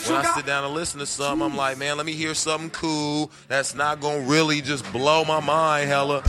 when I sit down and listen to something, I'm like, man, let me hear something cool that's not gonna really just blow my mind, hella.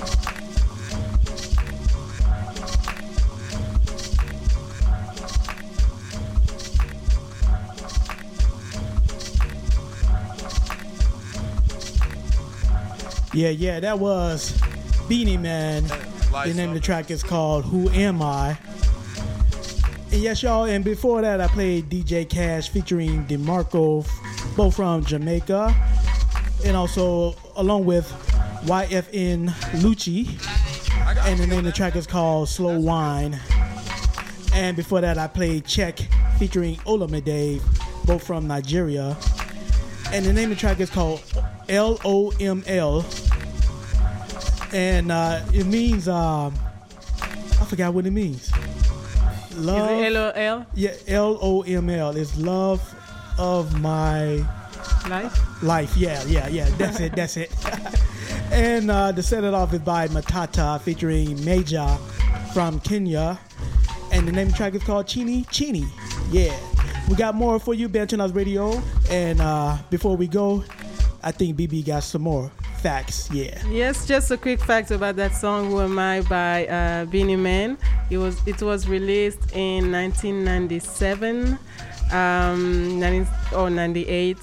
Yeah, that was Beanie Man. The name of the track is called Who Am I? And yes, y'all, and before that I played DJ Cash featuring DeMarco, both from Jamaica, and also along with YFN Lucci. And the name of the track is called Slow Wine. And before that I played Check featuring Olamide, both from Nigeria. And the name of the track is called LOML. And it means, I forgot what it means. Love. Is it LOL? Yeah, LOML. It's love of my life. Yeah. That's it. And to set it off is by Matata featuring Major from Kenya. And the name of the track is called Chini Chini. Yeah. We got more for you, Bantunas Radio. And before we go, I think BB got some more facts. Yeah. Yes, just a quick fact about that song "Who Am I" by Beanie Man. It was released in 1997, 98.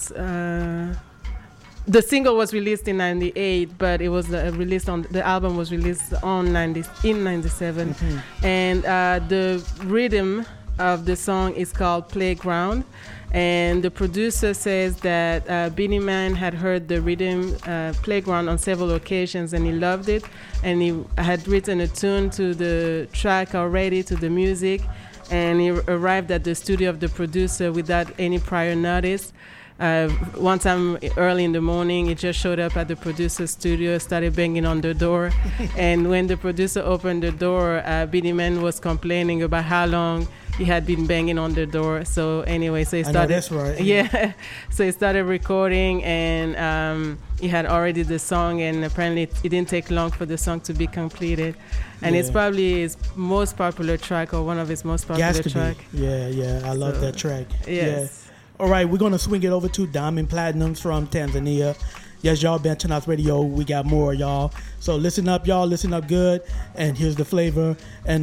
The single was released in 98, but it was the album was released in 97, and the rhythm of the song is called Playground. And the producer says that Beanie Man had heard the rhythm Playground on several occasions and he loved it, and he had written a tune to the track already, to the music, and he arrived at the studio of the producer without any prior notice. One time early in the morning, he just showed up at the producer's studio, started banging on the door, and when the producer opened the door, Beanie Man was complaining about how long he had been banging on the door. So anyway, so he started. I know that's right. Yeah. So he started recording, and he had already the song, and apparently it didn't take long for the song to be completed. And it's probably his most popular track, or one of his most popular tracks. Yeah. I love that track. Yes. Yeah. All right, we're going to swing it over to Diamond Platinums from Tanzania. Yes, y'all, Bantunas Radio, we got more, y'all. So listen up, y'all. Listen up good. And here's the flavor. And,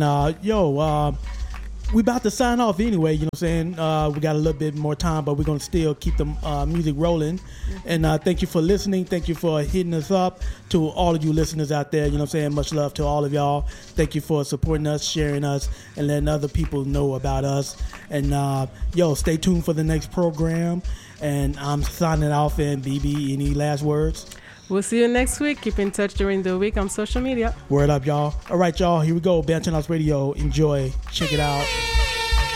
we about to sign off anyway, you know what I'm saying? We got a little bit more time, but we're going to still keep the music rolling. And thank you for listening. Thank you for hitting us up. To all of you listeners out there, you know what I'm saying? Much love to all of y'all. Thank you for supporting us, sharing us, and letting other people know about us. And, stay tuned for the next program. And I'm signing off. And BB, any last words? We'll see you next week. Keep in touch during the week on social media. Word up, y'all. All right, y'all. Here we go. Bantunas Radio. Enjoy. Check it out.